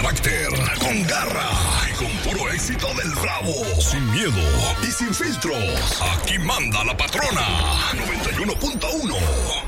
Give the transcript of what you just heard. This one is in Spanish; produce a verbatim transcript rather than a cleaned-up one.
carácter, con garra y con puro éxito del Bravo. Sin miedo y sin filtros. Aquí manda la patrona. noventa y uno punto uno.